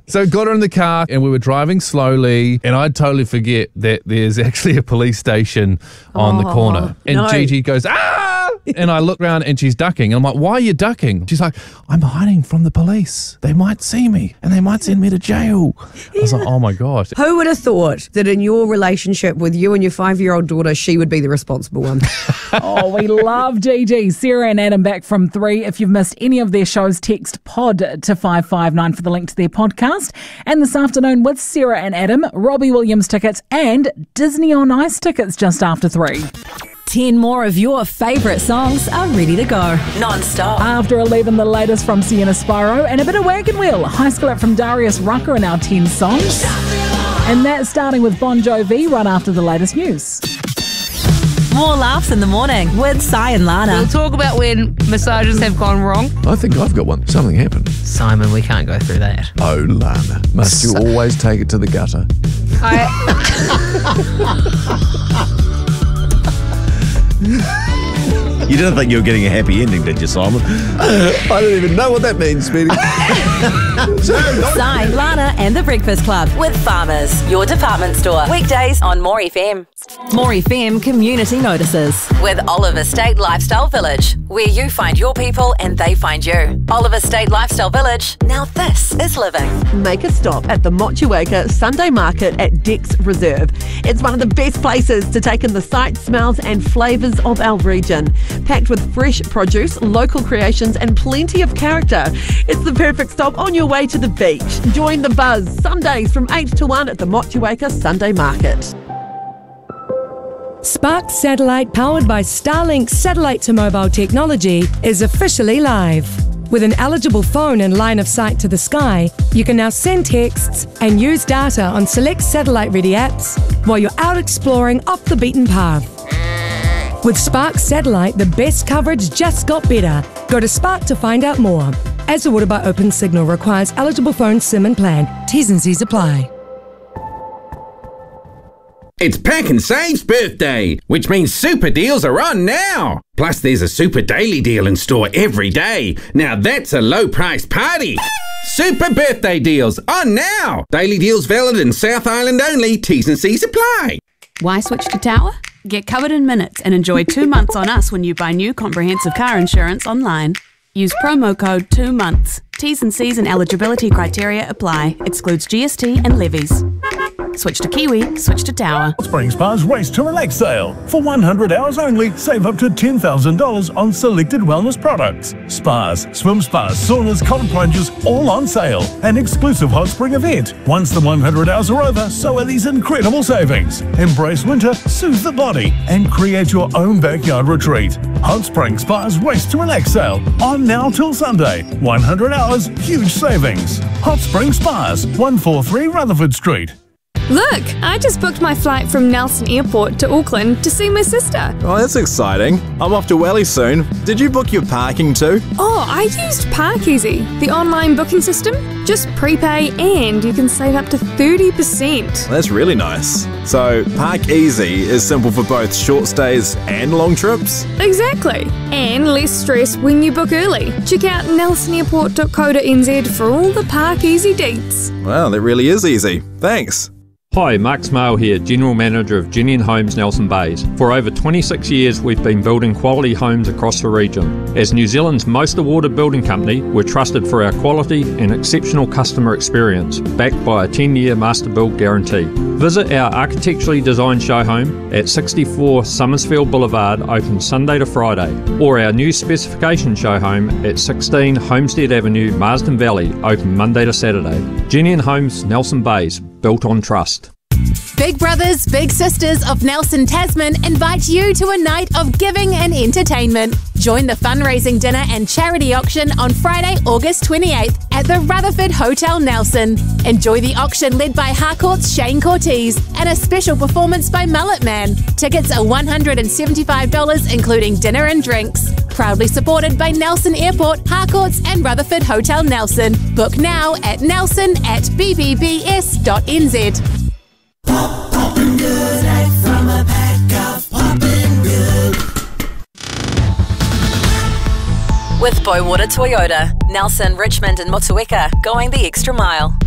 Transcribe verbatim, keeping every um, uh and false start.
So got her in the car and we were driving slowly and I'd totally forget that there's actually a police station on oh, the corner. And no. Gigi goes, ah! And I look around and she's ducking. And I'm like, why are you ducking? She's like, I'm hiding from the police. They might see me and they might send me to jail. I was like, oh my gosh. Who would have thought that in your relationship with you and your five-year-old daughter, she would be the responsible one? Oh, we love Gigi. Sarah and Adam back from three. If you've missed any of their shows, text pod to five five nine for the link to their podcast. And this afternoon with Sarah and Adam, Robbie Williams tickets and Disney on Ice tickets just after three. Ten more of your favourite songs are ready to go. Non-stop. After eleven, the latest from Sienna Spyro and a bit of Wagon Wheel. High School Up from Darius Rucker in our ten songs. And that's starting with Bon Jovi right after the latest news. More laughs in the morning with Si and Lana. We'll talk about when massages have gone wrong. I think I've got one. Something happened. Simon, we can't go through that. Oh, Lana. Must you always take it to the gutter? I... You didn't think you were getting a happy ending, did you, Simon? I don't even know what that means, Speedy. Si, Lana and the Breakfast Club with Farmers, your department store. Weekdays on More F M. More F M Community Notices with Oliver State Lifestyle Village, where you find your people and they find you. Oliver State Lifestyle Village. Now this is living. Make a stop at the Motueka Sunday Market at Dix Reserve. It's one of the best places to take in the sights, smells and flavours of our region. Packed with fresh produce, local creations and plenty of character. It's the perfect stop on your way to the beach. Join the buzz Sundays from eight to one at the Motueka Sunday Market. Spark Satellite, powered by Starlink satellite to mobile technology, is officially live. With an eligible phone and line of sight to the sky, you can now send texts and use data on select satellite-ready apps while you're out exploring off the beaten path. With Spark Satellite, the best coverage just got better. Go to Spark to find out more. As awarded by Open Signal, requires eligible phone SIM and plan. T's and C's apply. It's Pack and Save's birthday, which means super deals are on now. Plus, there's a super daily deal in store every day. Now that's a low price party. Super birthday deals on now. Daily deals valid in South Island only. T's and C's apply. Why switch to Tower? Get covered in minutes and enjoy two months on us when you buy new comprehensive car insurance online. Use promo code two months. T's and C's and eligibility criteria apply. Excludes G S T and levies. Switch to Kiwi, switch to Tower. Spring Spa's Race to Relax sale. For one hundred hours only, save up to ten thousand dollars on selected wellness products. Spas, swim spas, saunas, cold plunges, all on sale. An exclusive hot spring event. Once the one hundred hours are over, so are these incredible savings. Embrace winter, soothe the body, and create your own backyard retreat. Hot Spring Spa's Race to Relax sale. On now till Sunday. one hundred hours, huge savings. Hot Spring Spas, one forty-three Rutherford Street. Look, I just booked my flight from Nelson Airport to Auckland to see my sister. Oh, that's exciting. I'm off to Welly soon. Did you book your parking too? Oh, I used Parkeasy, the online booking system. Just prepay and you can save up to thirty percent. That's really nice. So, Parkeasy is simple for both short stays and long trips? Exactly. And less stress when you book early. Check out nelson airport dot co dot n z for all the Parkeasy deets. Wow, that really is easy. Thanks. Hi, Mark Smale here, General Manager of Ginian Homes Nelson Bays. For over twenty-six years we've been building quality homes across the region. As New Zealand's most awarded building company, we're trusted for our quality and exceptional customer experience, backed by a ten-year master build guarantee. Visit our architecturally designed show home at sixty-four Summersfield Boulevard, open Sunday to Friday, or our new specification show home at sixteen Homestead Avenue, Marsden Valley, open Monday to Saturday. Ginian Homes Nelson Bays, built on trust. Big Brothers, Big Sisters of Nelson Tasman invite you to a night of giving and entertainment. Join the fundraising dinner and charity auction on Friday, August twenty-eighth at the Rutherford Hotel Nelson. Enjoy the auction led by Harcourt's Shane Cortez and a special performance by Mullet Man. Tickets are one hundred seventy-five dollars including dinner and drinks. Proudly supported by Nelson Airport, Harcourt's and Rutherford Hotel Nelson. Book now at nelson at b b b s dot n z. Pop, poppin' good, right from a pack of poppin' good. With Bowater Toyota, Nelson, Richmond and Motueka, going the extra mile.